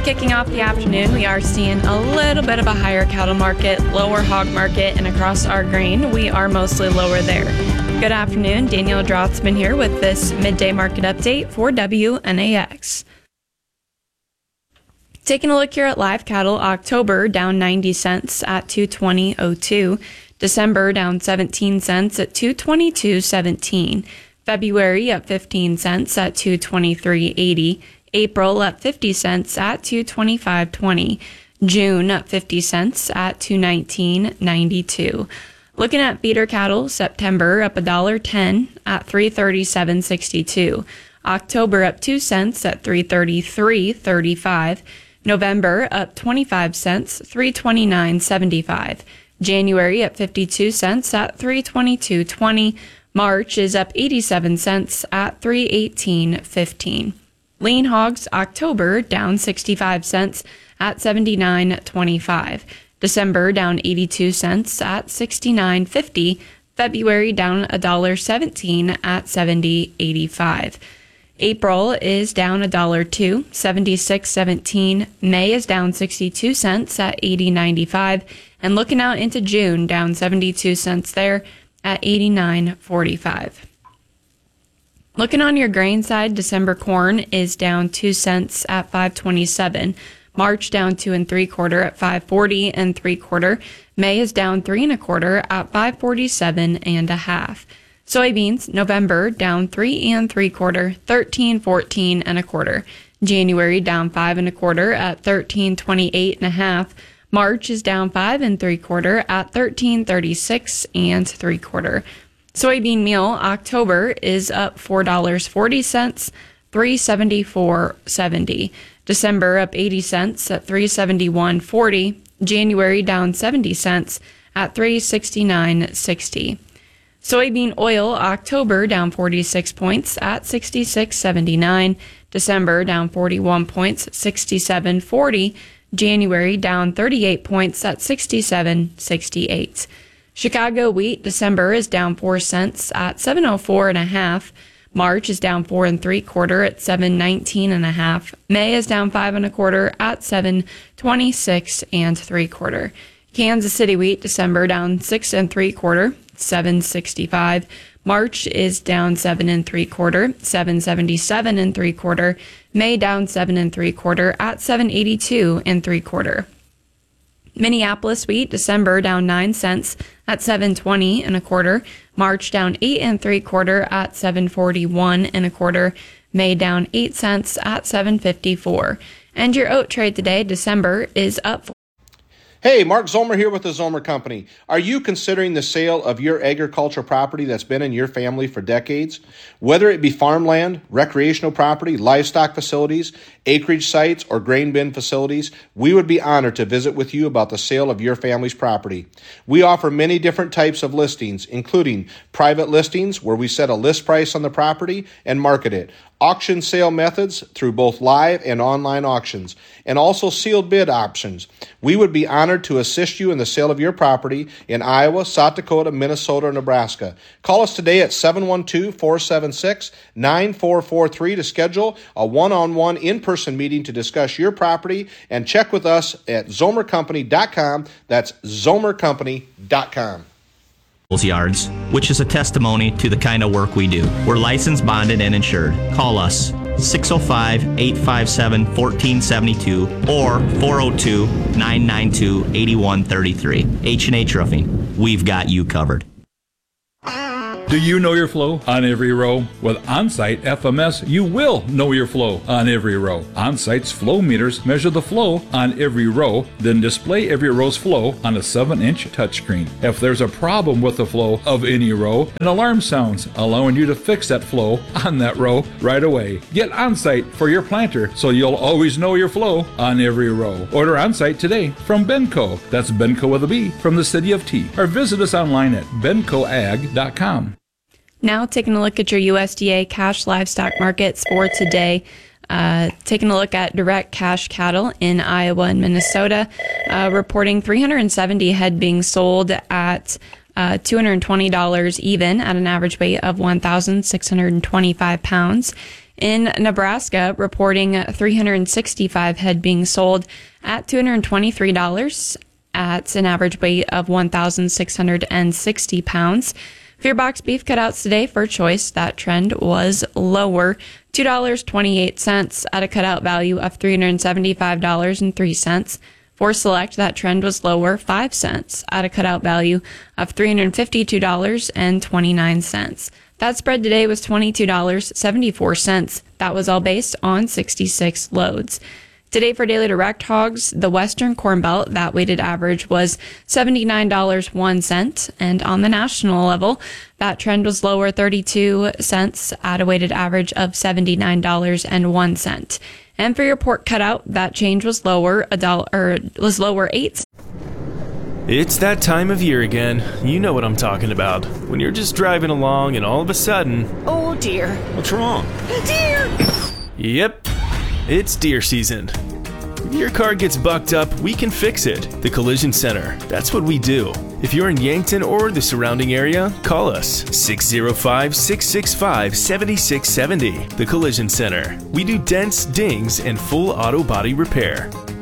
Kicking off the afternoon, we are seeing a little bit of a higher cattle market, lower hog market, and across our grain, we are mostly lower there. Good afternoon, Danielle Drotzman here with this midday market update for WNAX. Taking a look here at live cattle, October down 90 cents at 220.02. December down 17 cents at 222.17. February up 15 cents at 223.80. April up 50 cents at 225.20. June up 50 cents at 219.92. Looking at feeder cattle, September up $1.10 at 337.62. October up 2 cents at 333.35. November up 25 cents, 329.75. January up 52 cents at 322.20. March is up 87 cents at 318.15. Lean hogs, October down 65 cents at 79.25. December down 82 cents at 69.50. February down $1.17 at 70.85. April is down $1.02, 76.17. May is down 62 cents at 80.95. And looking out into June, down 72 cents there at 89.45. Looking on your grain side, December corn is down 2 cents at 5.27. March down 2 3/4 at 5.40 3/4. May is down 3 1/4 at 5.47 1/2. Soybeans, November down 3 3/4, 13.14 1/4. January down 5 1/4 at 13.28 1/2. March is down 5 3/4 at 13.36 3/4. Soybean meal, October is up $4.40, 374.70. December up 80 cents at 371.40. January down 70 cents at 369.60. Soybean oil, October down 46 points at 66.79. December down 41 points, 67.40. January down 38 points at 67.68. Chicago wheat, December is down 4 cents at 7.04 1/2. March is down 4 3/4 at 7.19 1/2. May is down 5 1/4 at 7.26 3/4. Kansas City wheat, December down 6 3/4, 7.65. March is down 7 3/4, 7.77 3/4. May down 7 3/4 at 7.82 3/4. Minneapolis wheat, December down 9 cents at 7.20 1/4. March down 8 3/4 at 7.41 1/4. May down 8 cents at 7.54. And your oat trade today, December, is up. Hey, Mark Zomer here with the Zomer Company. Are you considering the sale of your agricultural property that's been in your family for decades? Whether it be farmland, recreational property, livestock facilities, acreage sites, or grain bin facilities, we would be honored to visit with you about the sale of your family's property. We offer many different types of listings, including private listings where we set a list price on the property and market it, auction sale methods through both live and online auctions, and also sealed bid options. We would be honored to assist you in the sale of your property in Iowa, South Dakota, Minnesota, or Nebraska. Call us today at 712-476-9443 to schedule a one-on-one in-person meeting to discuss your property, and check with us at zomercompany.com. That's zomercompany.com. Yards, which is a testimony to the kind of work we do. We're licensed, bonded, and insured. Call us 605-857-1472 or 402-992-8133. H&H Roofing. We've got you covered. Do you know your flow on every row? With OnSite FMS, you will know your flow on every row. OnSite's flow meters measure the flow on every row, then display every row's flow on a 7-inch touchscreen. If there's a problem with the flow of any row, an alarm sounds, allowing you to fix that flow on that row right away. Get OnSite for your planter so you'll always know your flow on every row. Order OnSite today from Benco. That's Benco with a B, from the city of T. Or visit us online at bencoag.com. Now taking a look at your USDA cash livestock markets for today. Taking a look at direct cash cattle in Iowa and Minnesota, reporting 370 head being sold at $220 even at an average weight of 1,625 pounds. In Nebraska, reporting 365 head being sold at $223 at an average weight of 1,660 pounds. For your box beef cutouts today for choice, that trend was lower, $2.28 at a cutout value of $375.03. For select, that trend was lower, 5 cents at a cutout value of $352.29. That spread today was $22.74. That was all based on 66 loads. Today for Daily Direct Hogs, the Western Corn Belt, that weighted average was $79.01. And on the national level, that trend was lower 32 cents at a weighted average of $79.01. And for your pork cutout, that change was lower lower 8 cents. It's that time of year again. You know what I'm talking about. When you're just driving along and all of a sudden... Oh dear. What's wrong? Deer! Yep, it's deer season. If your car gets bucked up, we can fix it. The Collision Center. That's what we do. If you're in Yankton or the surrounding area, call us 605-665-7670. The Collision Center. We do dents, dings, and full auto body repair.